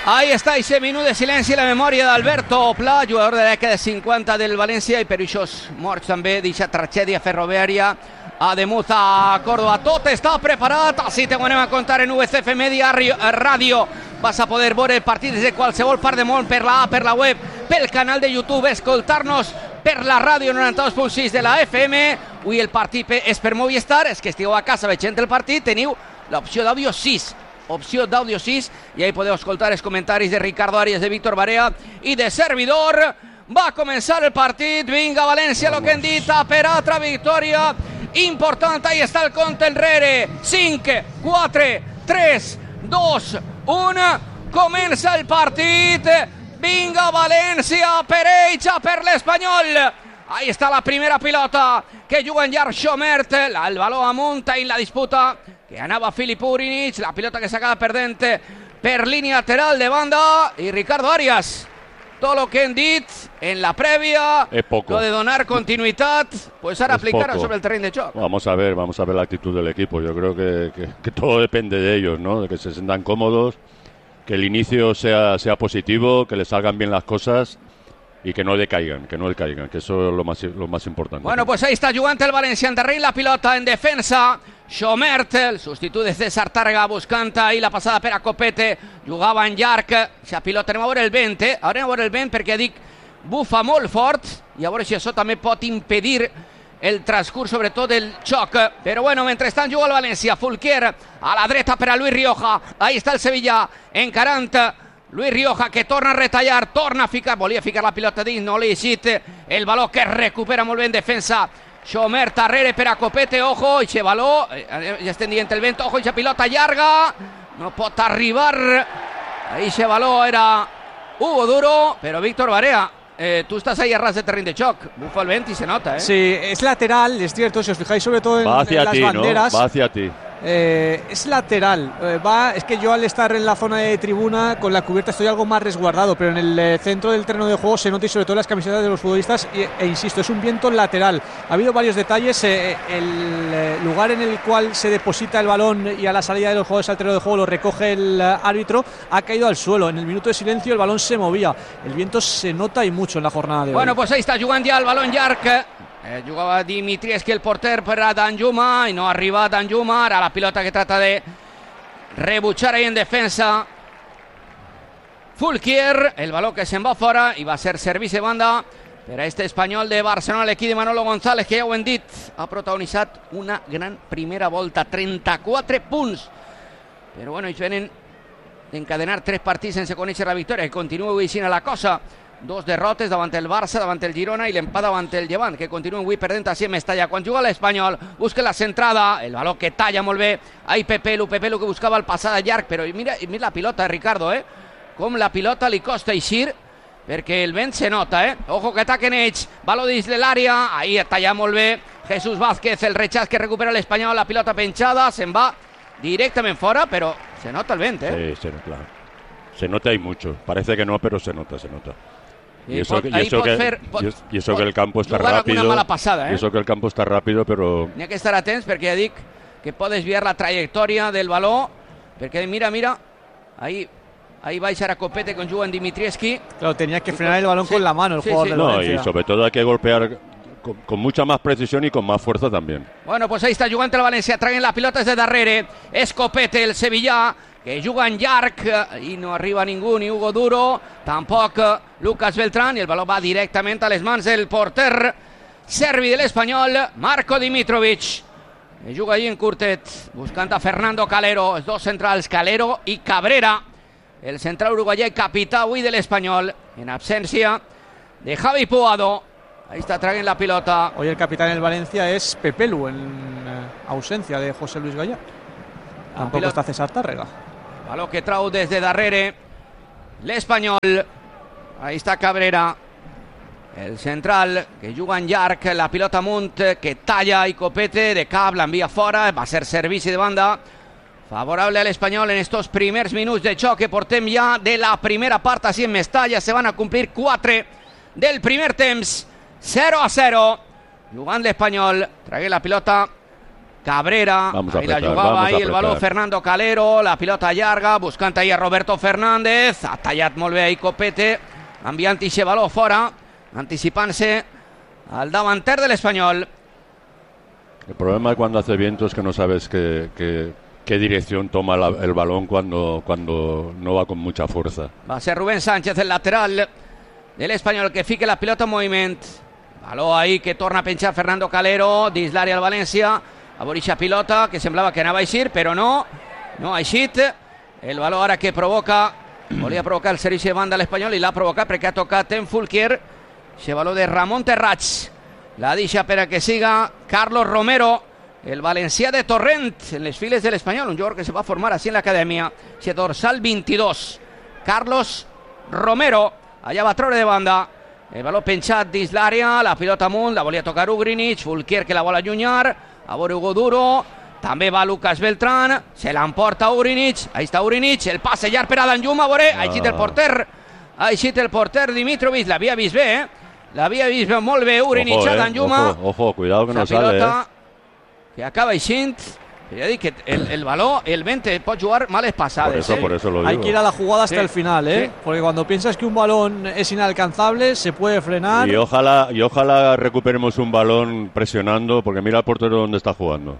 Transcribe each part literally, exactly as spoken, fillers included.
Ahí està aquest minut de silenci a la memòria d'Alberto Pla, jugador de la dècada de cinquanta del València, i per això morts també d'aquesta tragèdia ferroviària a Demuz, a Córdoba. Tot està preparat, així te ho anem a contar en U C F Media Ràdio. Vas a poder veure el partit des de qualsevol part del món, per la A, per la web, pel canal de YouTube, escoltar-nos per la ràdio noranta-dos punt sis de la F M. Avui el partit és per Movistar, és que estigueu a casa veient el partit, teniu l'opció d'àudio sis, opció d'àudio sis, i ahí podeu escoltar els comentaris de Ricardo Arias, de Víctor Barea i de servidor. Va a començar el partit, vinga València, lo que hem dit, per altra victòria important. Ahí està el compte enrere, cinc, quatre, tres, dos, u, comença el partit. Vinga València, per ells, per l'Espanyol. Ahí està la primera pilota que juga en llarg Xomert, el baló amunt en la disputa que anava Filip Urinich, la pilota que s'acaba perdent per línia lateral de banda, i Ricardo Arias, todo lo que hem dit en la prèvia, lo de donar continuïtat, pues ahora aplicar sobre el terreno de choque. Vamos a ver, vamos a ver la actitud del equipo. Yo creo que, que, que todo depende de ellos, ¿no? De que se sientan cómodos, que el inicio sea, sea positivo, que les salgan bien las cosas y que no decaigan, que no decaigan, que eso es lo más, lo más importante. Bueno, pues ahí está jugant el València, endarrere la pilota en defensa, Xomert, el substitut de César Tàrrega, buscant ahí la passada per a Copete, jugava en llarg, aquesta pilota, anem a veure el vent, eh? Anem a veure el vent perquè dic, bufa molt fort, i a veure si això també pot impedir el transcurs, sobretot el xoc. Però bueno, mentrestant juga el València, Fulquier a la dreta per a Luis Rioja, ahí està el Sevilla, encarant Luis Rioja, que torna a retallar, torna a ficar, volia ficar la pilota dins, no li eixit, el baló que recupera molt bé en defensa Xomert, darrere per a Copete, ojo, i baló, ja estem dient el vent, ojo, i pilota llarga, no pot arribar, ahí ese baló era Hugo Duro, però Víctor Barea, eh, tú estás ahí a ras de terreno de choc, bufa el vent y se nota, ¿eh? Sí, es lateral, es cierto, si os fijáis sobre todo en, va hacia en las ti, banderas. ¿no? Va hacia ti. Eh, es lateral, eh, va, es que yo al estar en la zona de tribuna con la cubierta estoy algo más resguardado, pero en el eh, centro del terreno de juego se nota, y sobre todo las camisetas de los futbolistas, y, e insisto, es un viento lateral. Ha habido varios detalles, eh, el eh, lugar en el cual se deposita el balón y a la salida de los jugadores al terreno de juego lo recoge el eh, árbitro, ha caído al suelo. En el minuto de silencio el balón se movía, el viento se nota y mucho en la jornada de hoy. Bueno, pues ahí está jugant ja el balón llarg. Eh, jugava Dimitrievski, el porter, per a Danjuma, i no arriba Danjuma. Ara la pilota que trata de rebutjar ahí en defensa Fulquier, el baló que se'n va fora i va ser servici de banda per a este Espanyol de Barcelona. L'equip de Manolo González, que ja ho hem dit, ha protagonitzat una gran primera volta, trenta-quatre punts, però bueno, ells venen d'encadenar tres partits sense conèixer la victòria, que continua avui així la cosa. Dos derrotes davant el Barça, davant el Girona, i l'empat davant el Llevant, que continuen avui perdent així en Mestalla. Quan juga l'Espanyol, busca la centrada, el baló que talla molt bé, ahí Pepelu, Pepelu que buscava el passada llarg, però mira, mira la pilota, Ricardo, eh? Com la pilota li costa eixir, perquè el vent se nota, eh? Ojo que ataquen ells, baló dins de l'àrea, ahí talla molt bé, Jesús Vázquez, el rechaç que recupera l'Espanyol, la pilota penjada, se'n va directament fora, però se nota el vent, eh? Sí, se nota, se nota y mucho, parece que no, pero se nota, se nota. Y eso, pot, y eso, que, fer, pot, y eso, y eso que el campo está jugar rápido, mala passada, eh? y eso que el campo está rápido, pero n'hi ha que estar atents perquè ja dic que pot desviar la trajectòria del baló, perquè mira, mira, ahí, ahí va a echar a Copete con Juan Dimitrievski. Claro, tenía que frenar el balón sí, con la mano el sí, jugador sí. del no, Valencia. Y sobre todo hay que golpear con, con mucha más precisión y con más fuerza también. Bueno, pues ahí está jugant el València, traen la pilota des de darrere, és Copete, el Sevillà, que juga en llarg i no arriba ningú, ni Hugo Duro, tampoc Lucas Beltrán, i el baló va directament a les mans del porter serbi de l'Espanyol, Marco Dimitrovic, que juga allí en curtet, buscant a Fernando Calero, els dos centrals, Calero i Cabrera, el central uruguaià i capità avui de l'Espanyol, en absència de Javi Puado. Ahí está, traen la pilota. Hoy el capitán del Valencia es Pepelu, en eh, ausencia de José Luis Gallá. Tampoco está César Tàrrega. Baló que trau des de darrere l'Espanyol. Ahí està Cabrera, el central que juga en llarg, la pilota amunt, que talla i Copete de cap, l'envia fora, va ser servici de banda favorable a l'Espanyol en estos primers minuts de xoc que portem ja de la primera part així en Mestalla. Se van a complir quatre del primer temps, zero a zero, jugant l'Espanyol, tragué la pilota Cabrera, vamos a ahí apretar, la jugaba vamos a ahí el apretar. balón Fernando Calero, la pilota llarga, buscant ahí a Roberto Fernández, ha tallat molt bé ahí Copete, enviant ixe baló fora, anticipant-se al davanter de l'Espanyol. El problema de cuando hace viento es que no sabes qué, qué, qué dirección toma la, el balón cuando, cuando no va con mucha fuerza. Va a ser Rubén Sánchez, el lateral del Espanyol, que fique la pilota en moviment. Baló ahí que torna a penjar Fernando Calero, dins l'àrea al València, a veure eixa pilota que semblava que anava a eixir, però no, no ha eixit. El baló ara que provoca, volia provocar el servici de banda a l'Espanyol i l'ha provocat perquè ha tocat en Fulquier. Ese baló de Ramon Terrats, la deixa per a que siga Carlos Romero, el valencià de Torrent, en les files de l'Espanyol, un jugador que se va formar així en l'acadèmia. Ese dorsal veintidós, Carlos Romero, allà va treure de banda. El baló penjat dins l'àrea, la pilota amunt, la volia tocar Ugrinic, Fulquier que la vol allunyar, a veure Hugo Duro, també va Lucas Beltrán, se l'emporta Ugrinic, ahí està Ugrinic, el passe llarg per a Danjuma, a veure, ha eixit el porter, ha eixit el porter Dimitrovic, l'havia vist bé, eh? L'havia vist molt bé Ugrinic ojo, a eh? Danjuma. Ojo, ojo, cuidado que la no sale, pilota eh? que acaba eixint. Ja dic que el, el baló, el vento pot jugar males pasades. Por eso, eh? por eso lo digo. Hay que ir a la jugada hasta Sí, el final, ¿eh? sí. Porque cuando piensas que un balón es inalcanzable, se puede frenar. Y ojalá, y ojalá recuperemos un balón presionando, porque mira el portero donde está jugando.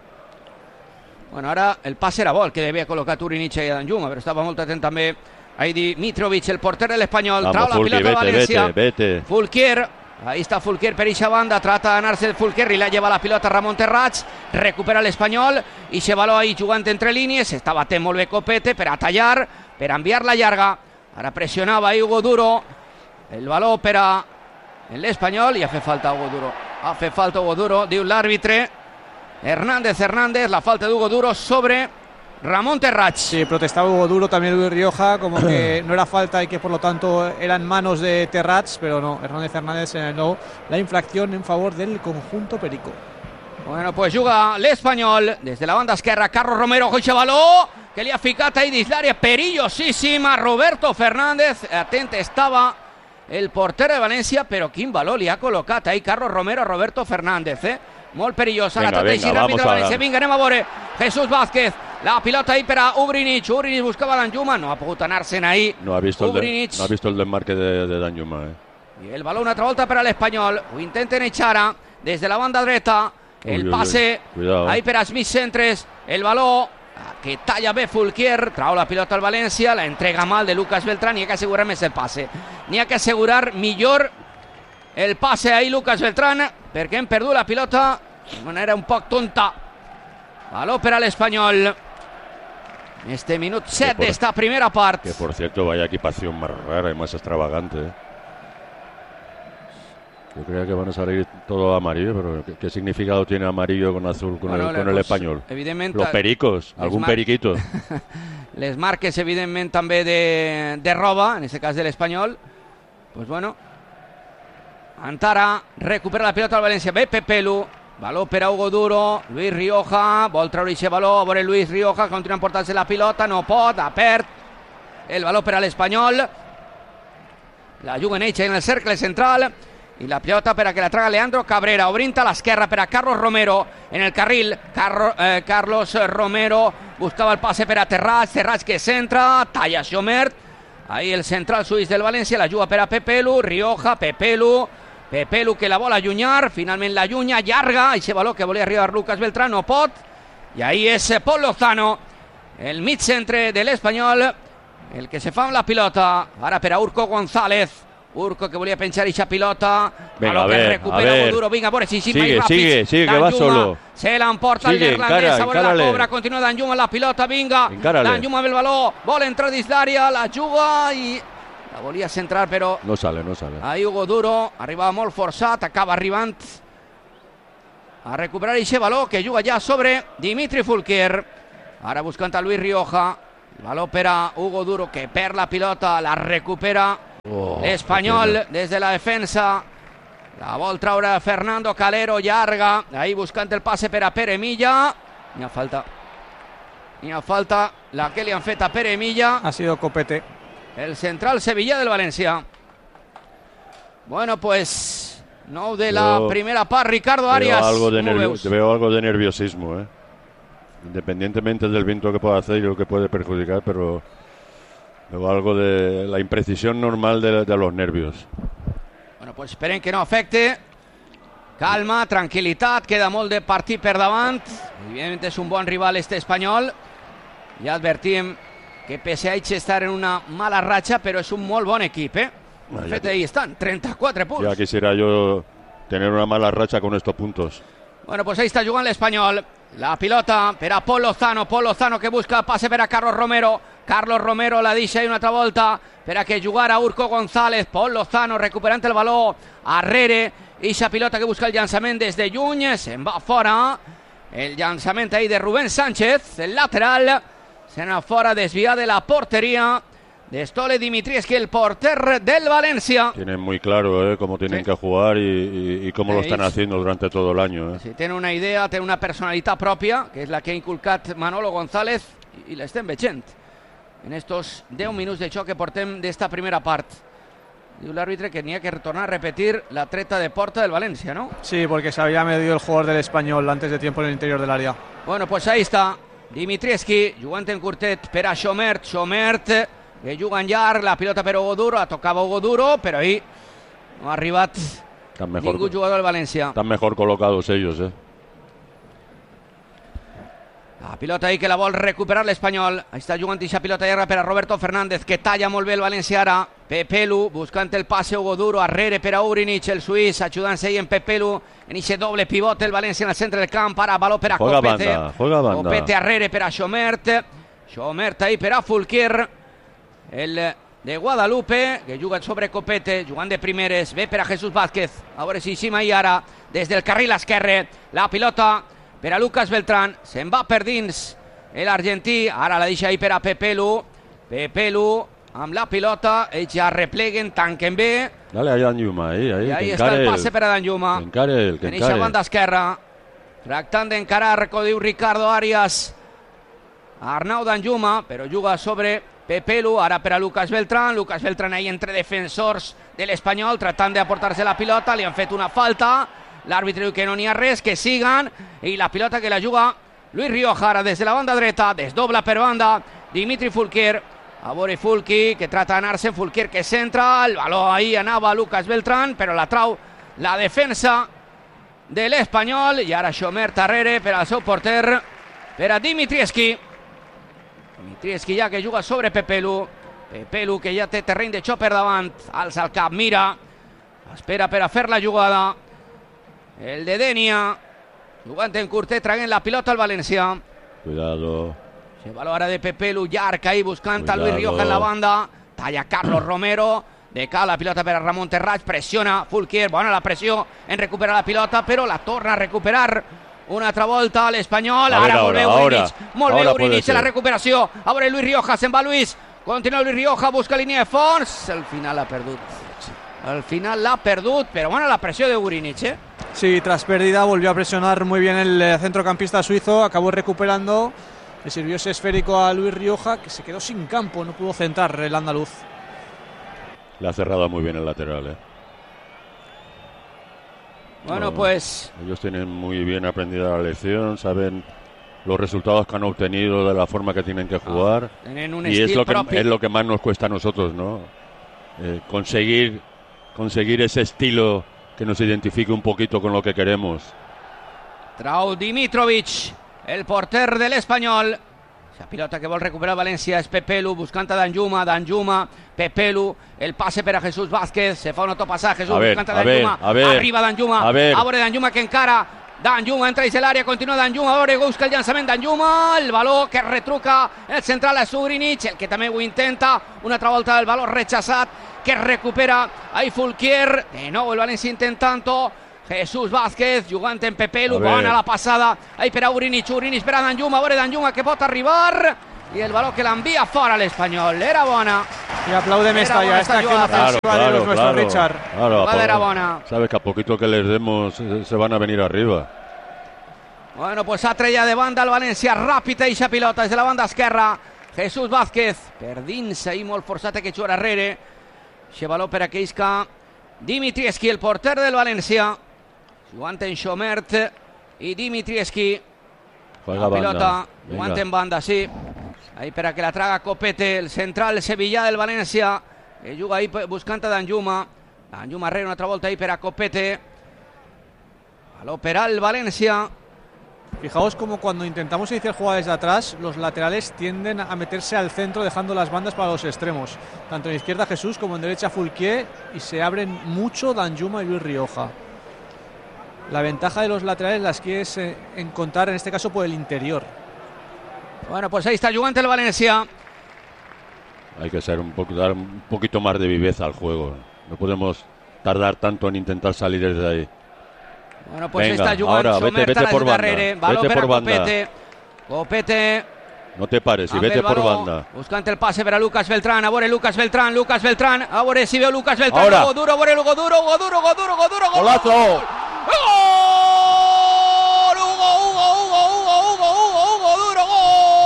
Bueno, ara el pas era bo, el que devia col·locar Ugrinic i Danjuma, però estava molt atent també ahí Dimitrovic, el porter de l'Espanyol. Vamos, Trau la Fulqui, pilota a vete, València. vete, vete. Fulquier, ahí está Fulquier per eixa banda, trata d'anar-se el Fulquier i la lleva la pilota Ramon Terrats, recupera l'Espanyol i se baló ahí jugant entre línies, està batent molt bé Copete per a tallar, per a enviar la llarga. Ara pressionava ahí Hugo Duro, el baló per a l'Espanyol i ha fet falta Hugo Duro. Ha fet falta Hugo Duro, diu l'àrbitre. Hernández Hernández, la falta de Hugo Duro sobre Ramon Terrats. Sí, protestaba Hugo Duro, también Luis Rioja, como que no era falta y que por lo tanto eran manos de Terrats, pero no, Hernández Hernández señaló la infracción en favor del conjunto perico. Bueno, pues juga l'Espanyol des de la banda esquerra, Carlos Romero, coixa baló, que li ha ficat ahí dins l'àrea, perillosíssima, Roberto Fernández, atent estava el porter de València, però quin baló li ha col·locat ahí Carlos Romero a Roberto Fernández, eh? Molt perillós, ara Venga, trata venga, d'eixir ràpid vamos de a- València, vinga, anem a veure, Jesús Vázquez, la pilota ahí per a Ugrinic, Ugrinic buscava l'Anjuma, no ha pogut anar-se'n ahí, No ha visto, el, de- Ugrinic. no ha visto el desmarque de, de Danjuma, eh. I el baló una altra volta per a l'Espanyol, ho intenten echar ara des de la banda dreta, el Uy, uy, passe uy, cuidado. ahí per a Smith Centres, el baló que talla bé Fulquier, trau la pilota al València, la entrega mal de Lucas Beltrán, n'hi ha que assegurar més el passe, n'hi ha que assegurar millor el passe ahí Lucas Beltrán, perquè hem perdut la pilota de manera un poc tonta. Baló per a l'Espanyol. Este minut set por- d'esta primera part. Que por cierto, vaya equipación más rara y más extravagante, eh. Yo creía que van a salir todo amarillo, pero ¿qué, qué significado tiene amarillo con azul con, Bueno, el, con el pues, Español? evidentment, Los pericos, les algún mar- periquito. Les marques, evidentment, també de, de roba, en aquest cas de l'Espanyol. Pues bueno, Antara recupera la pilota al València. Bé Pepelu, baló per a Hugo Duro, Luis Rioja, vol treure aquest baló, a veure Luis Rioja, continua emportant-se la pilota, no pot, ha perd el baló per a l'Espanyol. La juguen ells en el cercle central i la pilota per a que la traga Leandro Cabrera, obrint a l'esquerra per a Carlos Romero en el carril. Carro, eh, Carlos Romero buscava el passe per a Terrats, Terrats que centra, talla Xomert, ahí el central suís del València, la juga per a Pepelu, Rioja, Pepelu, Pepelu que la vol allunyar, finalment la allunya, llarga, aquest baló que volia arribar Lucas Beltrán, no pot, i ahí és Pol Lozano, el mig centre de l'Espanyol, el que se fa amb la pilota, ara per a Urco González, Urco que volia penjar eixa pilota, Venga, baló a que ver, recupera a ver. Hugo Duro, vinga, a veure si sí, Sigue, més ràpid. sigue, sigue, que va Danjuma solo. se l'emporta el Sigue, neerlandès, encara, a veure la encárale. cobra, continua Danjuma amb la pilota, vinga, Encárale. Danjuma amb el baló, vol entrar dins l'àrea, la juga i la volia centrar, però No sale, no sale. ahí Hugo Duro arribava molt forçat, acaba arribant a recuperar aquest baló que juga ja sobre Dimitri Fulquier. Ara buscant a Luis Rioja, el baló per a Hugo Duro que perd la pilota, la recupera Oh, l'Espanyol des de la defensa. La vol traure Fernando Calero, llarga, ahí buscant el passe per a Pere Milla. N'hi ha falta. N'hi ha falta la que li han fet a Pere Milla, Ha sido Copete. el central sevillà del València. Bueno, pues nou de la Yo primera part, Ricardo Veo Arias. algo, de ¿Cómo nervio- veus? veo algo de nerviosismo, eh. independientemente del viento que pueda hacer y lo que puede perjudicar, pero luego algo de la imprecisión normal de, de los nervios. Bueno, pues esperen que no afecte. Calma, tranquilitat, queda molt de partit per davant. Evidentment és un bon rival este espanyol. Ja advertim que pese a ells estar en una mala racha, però és un molt bon equip, eh? De Ah, fet, ahí estan, treinta-quatre punts. Ya quisiera yo tener una mala racha con estos puntos. Bueno, pues ahí está jugant l'Espanyol. La pilota per a Pol Lozano. Pol Lozano que busca el passe per a Carlos Romero. Carlos Romero la deixa ahí una altra volta per a que jugara Urco González. Pol Lozano recuperant el baló arrere. Ixa pilota que busca el llançament des de lluny. Se'n va fora. El llançament ahí de Rubén Sánchez, el lateral. Se'n va fora, desviat de la porteria de Stole Dimitrievski, el porter del Valencia. Tienen muy claro ¿eh? cómo tienen Sí. que jugar y, y, y cómo lo están Ells. haciendo durante todo el año. ¿eh? Si tiene una idea, tiene una personalitat pròpia, que és la que ha inculcat Manolo González, i l'estem veient en estos deu minuts de xoc que portem d'esta primera part. Diu l'àrbitre que n'hi ha que tornar a repetir la treta de porta del València, ¿no? Sí, porque se había medido el jugador del Español antes de tiempo en el interior del área. Bueno, pues ahí está Dimitrievski, jugant en curtet per a Xomert. Xomert, que juga en llarg, la pilota per Hugo Duro, la tocava Hugo Duro, però ahí no ha arribat Están mejor, ningú jugador del València. están mejor colocados ellos. ¿eh? La pilota ahí que la vol recuperar l'Espanyol. Ahí està jugant ixa pilota llarga per a Roberto Fernández, que talla molt bé el València ara. Pepelu buscant el passe Hugo Duro, arrere per a Urinic, el suís, ajudant-se ahí en Pepelu, en ixe doble pivote el València en el centre del camp, ara baló per a Juega Copete. banda, juega banda. Copete arrere per a Xomert. Xomert ahí per a Fulquier, el de Guadalupe, que juga sobre Copete, jugant de primeres, ve per a Jesús Vázquez. A veure si Xima i ara, des del carril esquerre, la pilota per a Lucas Beltrán, se'n va per dins l'argentí, ara la deixa ahí per a Pepelu. Pepelu amb la pilota, ells ja repleguen, tanquen bé, Dale a Danjuma ahí, ahí. i ahí que està el encare passe él, per a Danjuma. que encare él, que En eixa encare. banda esquerra, tractant d'encarar, com diu Ricardo Arias, Arnau Danjuma, però juga sobre Pepelu, ara per a Lucas Beltrán. Lucas Beltrán ahí entre defensors de l'Espanyol, tratant d'aportar-se la pilota, li han fet una falta, l'àrbitre diu que no n'hi ha res, que siguen, i la pilota que la juga Luis Rioja, ara des de la banda dreta, desdobla per banda Dimitri Fulquier, a veure Fulqui, que trata d'anar-se, Fulquier que centra, el baló ahí anava Lucas Beltrán, però la trau la defensa de l'Espanyol, i ara Xomert darrere per al seu porter, per a Dimitrievski. Dimitrievski ja que juga sobre Pepelu, Pepelu que ja té terreny de xoc per davant, alça el cap, mira, espera per a fer la jugada, el de Denia, jugant en curtet, traient la pilota al València. Cuidado. Se baló ara de Pepelu, llarg ahí buscant a Luis Cuidado. Rioja en la banda, talla Carlos Romero, de cara la pilota per a Ramon Terrats, pressiona Fulquier, bona la pressió en recuperar la pilota, però la torna a recuperar una altra volta l'Espanyol, A ver ara molt bé ahora, Urinic, ahora, molt bé ahora puede Urinic en la ser. recuperació, a veure Luis Rioja, se'n va Luis, continua Luis Rioja, busca línia de fons, al final l'ha perdut, al final l'ha perdut, però bona la pressió de Urinic, eh? Sí, tras pérdida volvió a presionar muy bien el eh, centrocampista suizo, acabó recuperando, le sirvió ese esférico a Luis Rioja, que se quedó sin campo, no pudo centrar el andaluz. Le ha cerrado muy bien el lateral. ¿eh? Bueno, No, pues Ellos tienen muy bien aprendida la lección, saben los resultados que han obtenido de la forma que tienen que jugar. tienen un y es estil lo, que, propi. es lo que más nos cuesta a nosotros, ¿no? Eh, conseguir, conseguir ese estilo que nos identifique un poquito con lo que queremos. Trau Dimitrovic, el porter de l'Espanyol. La pilota que vol recuperar València és Pepelu, buscant a Danjuma, Danjuma, Pepelu, el passe per a Jesús Vázquez, se fa un autopassatge, Jesús A ver, buscant a a ver, Danjuma, a ver, arriba Danjuma, a ver. a veure Danjuma que encara, Danjuma entra dins l'àrea, continua Danjuma, a veure, busca el llançament Danjuma, el baló que retruca el central a Urinic, el que també ho intenta, una altra volta el baló rechaçat, que recupera ahí Fulquier, de nou el València intentant-ho, Jesús Vázquez jugant en Pepelu, A ver. bona la passada ahí per a Urinic, Urinic per a Danjuma, a veure Danjuma que pot arribar, i el baló que l'envia fora l'Espanyol, era bona. Y aplaude Era Mestalla, buena esta esta acción jugada. ofensiva de los nuestros, Richard. claro, a Jugada era poco- bona. Sabes que a poquito que les demos eh, se van a venir arriba. Bueno, pues ha trella de banda el València, ràpid eixa pilota des de la banda esquerra, Jesús Vázquez, per dins ahí molt forçat que juga darrere, eixe baló per a que isca Dimitrievski, el porter del València, jugant en Xomert i Dimitrievski, Juega la pilota, banda. guante en banda, sí. Ahí para que la traga Copete, el central sevillà del València, que juga ahí buscant a Danjuma. Danjuma rere una altra volta ahí per a Copete. A l'operar el València. Fijaos como cuando intentamos iniciar jugadas de atrás, los laterales tienden a meterse al centro dejando las bandas para los extremos. Tanto en izquierda Jesús como en derecha Fulquier, y se abren mucho Danjuma y Luis Rioja. La ventaja de los laterales las quieres eh, encontrar en este caso por el interior. Bueno, pues ahí está jugant el València. Hay que ser un poco, dar un poquito más de viveza al juego. No podemos tardar tanto en intentar salir desde ahí. Bueno, pues Venga, está jugant ahora, vete, vete por banda. Baló Vete per a por banda. Copete. Copete. No te pares y amb vete el por baló, banda. buscant el passe per a Lucas Beltrán. A veure Lucas Beltrán, Lucas Beltrán. A veure si veu Lucas Beltrán. Ahora. Hugo Duro, a veure Hugo Duro, Hugo Duro, Hugo Duro, Hugo Duro. ¡Golazo! ¡Gol! Hugo, Hugo, Hugo, Hugo, Hugo, Hugo, Hugo Duro, gol.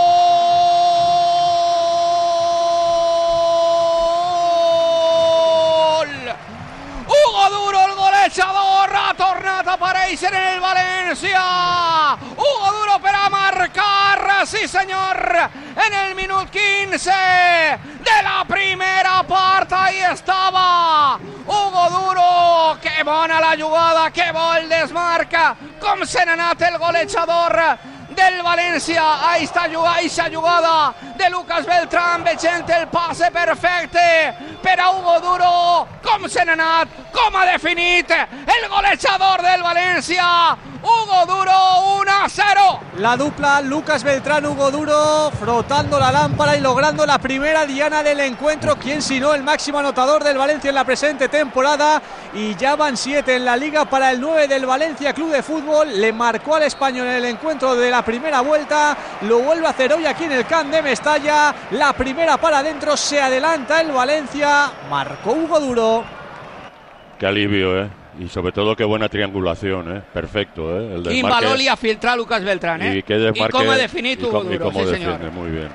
Hugo Duro, el golejador, ha tornat a aparèixer en el València. Hugo Duro per a marcar, sí senyor, en el minut quinze de la primera part. Ahí estava Hugo Duro, que bona la jugada, que bo el desmarca, com se n'ha anat el golejador del València. Ahí està aquesta jugada de Lucas Beltrán, veient el passe perfecte per a Hugo Duro, com se n'ha anat, com ha definit el golejador del València. Hugo Duro, uno a cero. La dupla Lucas Beltrán, Hugo Duro, frotando la lámpara y logrando la primera diana del encuentro. ¿Quién sino el máximo anotador del Valencia en la presente temporada? Y ya van siete en la liga para el nueve del Valencia Club de Fútbol. Le marcó al Español en el encuentro de la primera vuelta. Lo vuelve a hacer hoy aquí en el Camp de Mestalla. La primera para adentro, se adelanta el Valencia. Marcó Hugo Duro. Qué alivio, ¿eh? Y sobre todo qué buena triangulación, ¿eh? Perfecto, ¿eh? El Quin valor li ha filtrat Lucas Beltrán, ¿eh? Y, qué desmarque, I com ha definit Hugo Duro, y cómo sí defiende, señor. muy bien.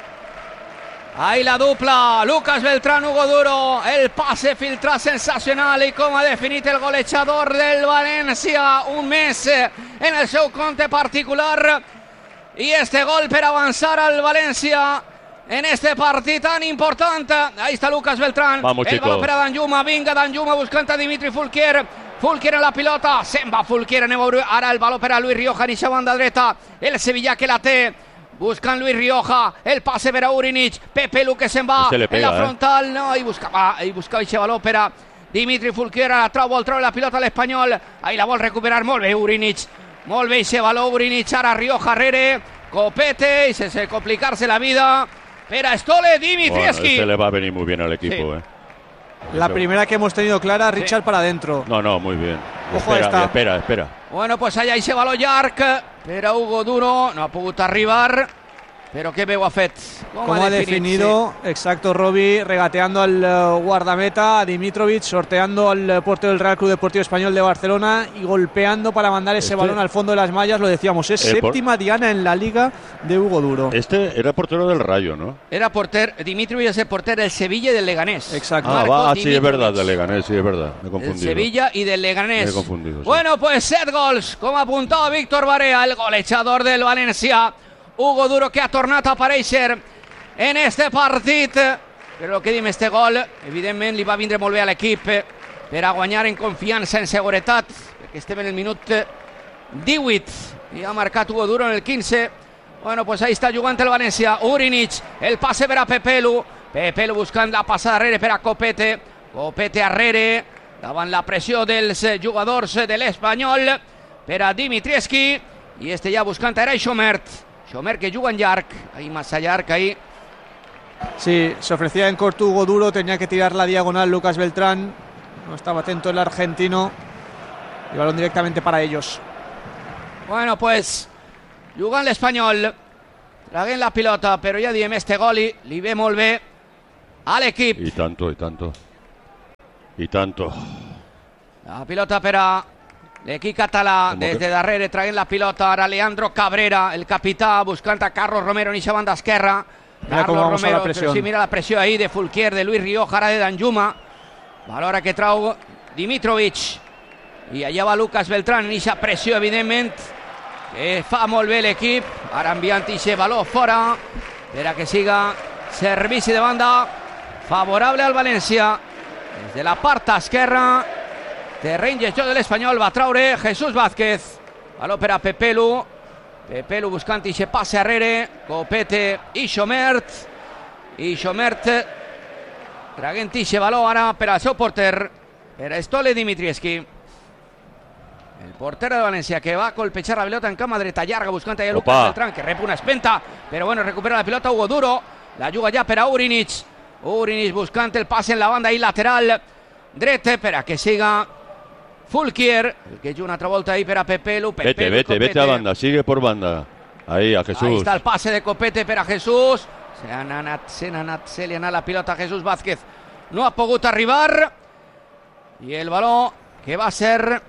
Ahí la dupla, Lucas Beltrán, Hugo Duro, el pase filtrat sensacional i com ha definit el golejador del València, un mes en el seu compte particular, i este gol per avançar al València en este partit tan important. Ahí está Lucas Beltrán. Vamos, el chicos. baló per a Danjuma, vinga Danjuma buscant a Dimitri Fulquier. Fulquier en la pilota, se'n va Fulquier, anem a veure ara el baló per a Luis Rioja, en eixa banda dreta, el sevillà que la té, buscant Luis Rioja, el passe per a Urinic, Pepe Lu que se'n va este pega, en la frontal, eh? no, i buscava, i buscava eixe baló per a Dimitri Fulquier, la trau, vol treure la pilota a l'Espanyol, ahí la vol recuperar molt bé Urinic, molt bé eixe baló Urinic, ara Rioja rere, Copete, i sense complicar-se la vida, per a Stole Dimitrievski. Bueno, este le va a venir muy bien al equipo, Sí. ¿eh? La Eso. primera que hemos tenido clara, Richard para adentro. No, no, muy bien. Ojo, espera, esta. espera, espera. Bueno, pues allà eixe baló llarg per a Hugo Duro, no ha pogut arribar, però que bé ho ha fet. Com, Como ha definido, sí. exacto, Robbie, regateando al uh, guardameta, a Dimitrovic, sorteando al uh, portero del Real Club Deportivo Español de Barcelona y golpeando para mandar ese Este- balón al fondo de las mallas. Lo decíamos, es Eh, por- séptima diana en la liga de Hugo Duro. Este era portero del Rayo, ¿no? Era porter, Dimitrovic és el porter del Sevilla i del Leganés. Exacto. Ah, Marco va, ah, sí, es Dimitrovic. verdad, del Leganés, sí, es verdad. Me he Del confundido. Sevilla i del Leganés. Me he confundido, sí. Bueno, pues set gols, com apuntava Víctor Barea, el golejador del València. Hugo Duro que ha tornat a aparèixer en este partit. Però el que dim, este gol, evidentment, li va vindre molt bé a l'equip per a guanyar en confiança, en seguretat, perquè estem en el minut divuit i ha marcat Hugo Duro en el quinze. Bueno, pues ahí està jugant el València. Urinic, el passe per a Pepelu. Pepelu buscant la passada arrere per a Copete. Copete arrere, davant la pressió dels jugadors de l'Espanyol, per a Dimitrievski. I este ja buscant era Xomert. Xomert que juga en llarg, ahí massa llarg, ahí. Sí, se ofrecía en corto Hugo Duro, tenía que tirar la diagonal Lucas Beltrán. No estaba atento el argentino. Y balón directamente para ellos. Bueno, pues, jugant l'Espanyol, traguent la pilota, però ja diem, este gol li, li ve molt bé a l'equip. Y tanto, y tanto. Y tanto. La pilota per a l'equip català, Com des que- de darrere, traient la pilota, ara Leandro Cabrera, el capità, buscant a Carlos Romero en eixa banda esquerra. Mira cómo Carlos vamos a la Romero, presión. però sí, mira la pressió ahí de Fulquier, de Luis Rioja, ara de Danjuma. Valora que trau Dimitrovic. I allà va Lucas Beltrán en eixa pressió, evidentment, que fa molt bé l'equip. Ara enviant ixe baló fora per a que siga servici de banda favorable al València. Des de la part esquerra, terreny de joc de l'Espanyol, va traure Jesús Vázquez. Baló per a Pepelu. Pepelu buscant ixe passe arrere. Copete i Xomert. I Xomert traguent ixe baló ara per al seu porter, per a Stole Dimitrievski. El porter de València que va a colpejar la pelota en cama dreta llarga buscant allà Lucas Beltrán, que rep una espenta, però bueno, recupera la pelota Hugo Duro. La juga ja per a Urinic. Urinic buscant el passe en la banda i lateral dret per a que siga Fulquier, el que juga una altra volta ahí per a Pepelu. Vete, Pepelu, vete, Copete. Vete a banda, sigue por banda. Ahí a Jesús. Ahí está el pase de Copete per a Jesús. Se ha anat, se ha anat, se li ha anat la pilota a Jesús Vázquez. No ha pogut arribar. I el baló que va ser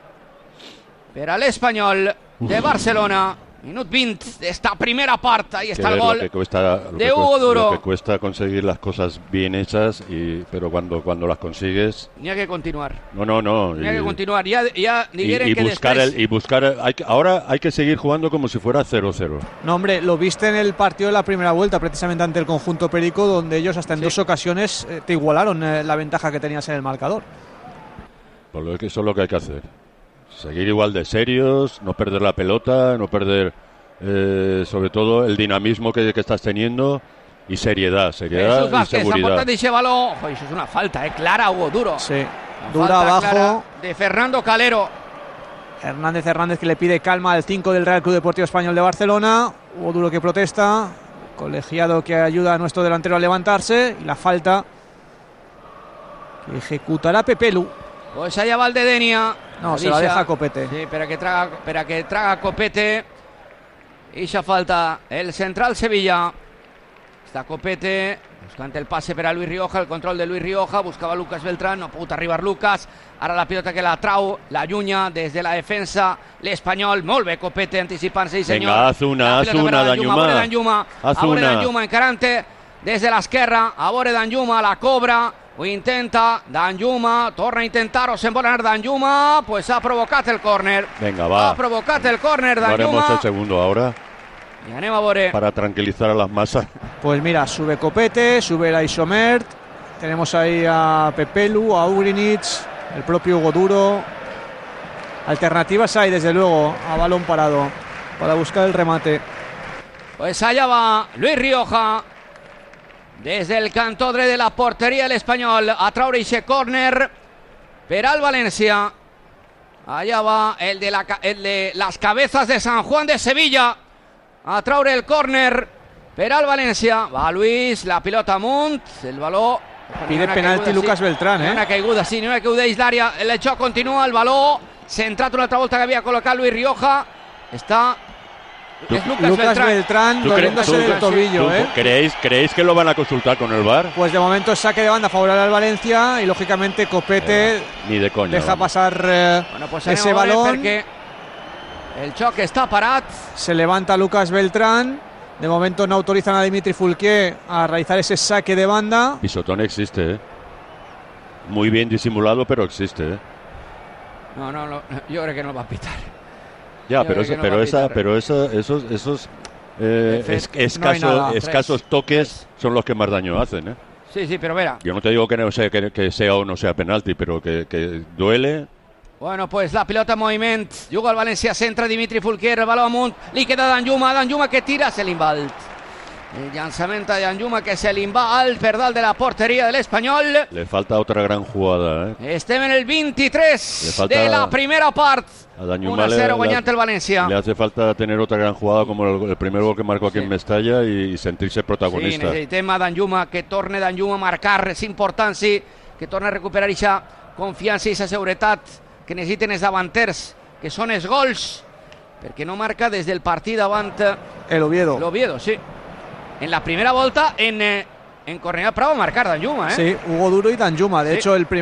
per a l'Espanyol de Barcelona. Minut veinte de esta primera parte. Ahí está el gol lo que cuesta, lo de que Hugo cuesta, Duro. Lo que cuesta conseguir las cosas bien hechas, y, pero cuando, cuando las consigues... Ni hay que continuar. No, no, no. Ni hay que continuar. Ya, ya y, y que buscar después... el, y buscar el, hay que, ahora hay que seguir jugando como si fuera cero cero. No, hombre, lo viste en el partido de la primera vuelta, precisamente ante el conjunto perico, donde ellos hasta en sí. dos ocasiones eh, te igualaron eh, la ventaja que tenías en el marcador. Por lo que eso es lo que hay que hacer. Seguir igual de serios, no perder la pelota, no perder... Eh, sobre todo el dinamismo que, que estás teniendo y seriedad, seriedad Jesús Vázquez, y seguridad. Ese balón. Ojo, eso es una falta, eh, clara, Hugo Duro. Sí, una dura abajo de Fernando Calero. Hernández Hernández que le pide calma al cinco del Real Club Deportivo Español de Barcelona. Hugo Duro que protesta, colegiado que ayuda a nuestro delantero a levantarse, y la falta que ejecutará Pepelu. Pues allá va el de Denia. No, se la deja Copete. Sí, para que traga, para que traga Copete. Y ya falta el central Sevilla. Está Copete buscando el pase para Luis Rioja, el control de Luis Rioja, buscaba Lucas Beltrán, no pudo arribar Lucas. Ahora la pelota que la trau, la lluña desde la defensa, l'Espanyol, molt bé Copete anticipant-se, sí senyor. Venga, haz una, haz una, Danjuma. Danjuma, haz una. Danjuma encarante desde l'esquerra, a veure Danjuma, la cobra, ho intenta, Danjuma, torna a intentar-ho, se'n vol anar Danjuma, pues ha provocat el córner. Venga, va. Ha provocat el córner Danjuma. Haremos el segundo ahora. Y anem a veure. Para tranquilizar a las masas. Pues mira, sube Copete, sube la Isomert. Tenemos ahí a Pepelu, a Urinic, el propio Hugo Duro. Alternativas hay, desde luego, a balón parado para buscar el remate. Pues allá va Luis Rioja. Desde el cantó de la portería el Espanyol a traure ese córner per al València. Allá va el de, la, el de las cabezas de San Juan de Sevilla a traure el córner per al València. Va Luis, la pilota amunt, el baló. Pide penalti Lucas sí. Beltrán, eh? Una caiguda, sí, una caiguda d'àrea. El xoc continua, el baló centrat una altra volta que havia col·locat Luis Rioja. Está... Es Lucas, Lucas Beltrán, Beltrán doliéndose del tobillo. ¿tú, ¿eh? ¿creéis, ¿Creéis que lo van a consultar con el V A R? Pues de momento saque de banda favorable al Valencia y lógicamente Copete eh, ni de coña, deja vamos. pasar eh, bueno, pues ese balón. El xoc està parat. Se levanta Lucas Beltrán. De momento no autorizan a Dimitri Fulquier a realizar ese saque de banda. Pisotón existe, ¿eh? Muy bien disimulado, pero existe, ¿eh? No, no, no, yo creo que no va a pitar. Ya, pero, eso, no pero, esa, pero esa, esos, esos eh, es, escasos, no escasos toques son los que más daño hacen, ¿eh? Sí, sí, pero verá. Yo no te digo que, no sea, que, que sea o no sea penalti, pero que, que duele. Bueno, pues la pilota en moviment. Juga el València, centra Dimitri Fulquier, el baló amunt, li queda Danjuma, Danjuma que tira, se l'invalt. El llançament de Danjuma que se l'invalt per dalt de la porteria de l'Espanyol. Le falta otra gran jugada, ¿eh? Estem en el veintitrés de la primera part. uno a cero guanyant el València. Le hace falta tener otra gran jugada como el, el primer gol que marcó aquí sí. en Mestalla y, y sentirse protagonista. Sí, necessitem a Danjuma, que torne Danjuma a marcar, és important, sí, que torne a recuperar aquesta confiança i aquesta seguretat que necessiten els davanters, que són els gols, perquè no marca des del partit davant el Oviedo. El Oviedo, sí. En la primera volta en, eh, en Cornellà Prado a marcar Danjuma, ¿eh? Sí, Hugo Duro y Danjuma. De sí. hecho, el primer